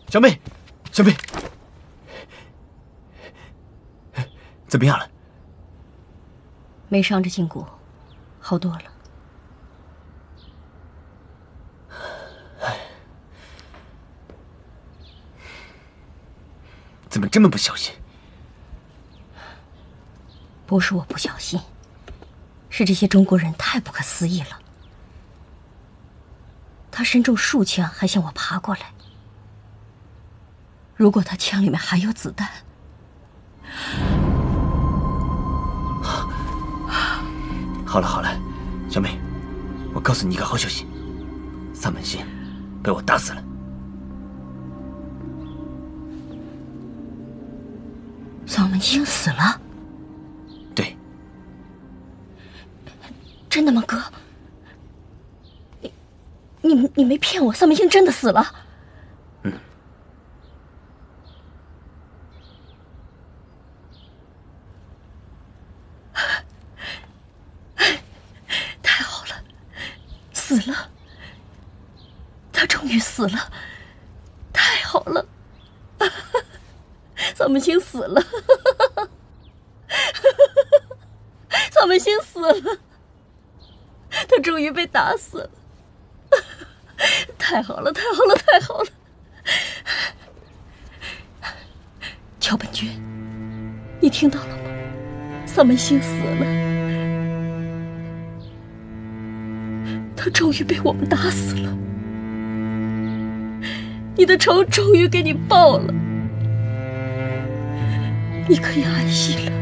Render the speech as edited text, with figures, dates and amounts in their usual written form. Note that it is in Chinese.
小妹，小妹，怎么样了？ 没伤着胫骨，好多了。 怎么这么不小心？ 不是我不小心，是这些中国人太不可思议了。他身中数枪，还向我爬过来。如果他枪里面还有子弹， 好了好了，小妹，我告诉你一个好消息，萨满星被我打死了。 丧门星死了？ 对。 真的吗，哥？你没骗我，丧门星真的死了？ 嗯。 太好了，死了！他终于死了，太好了！丧门星死了，丧门星死了，他终于被打死了，太好了，太好了，太好了！乔本君，你听到了吗？丧门星死了，他终于被我们打死了，你的仇终于给你报了。你可以安息了。